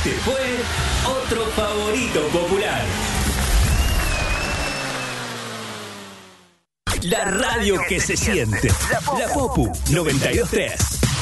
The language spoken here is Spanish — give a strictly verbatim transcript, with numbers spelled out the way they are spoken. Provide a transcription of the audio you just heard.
Este fue otro favorito popular. La radio que se siente. La Popu noventa y dos punto tres.